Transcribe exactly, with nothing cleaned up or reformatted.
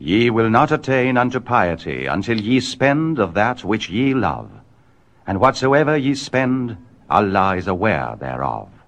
Ye will not attain unto piety until ye spend of that which ye love. And whatsoever ye spend, Allah is aware thereof.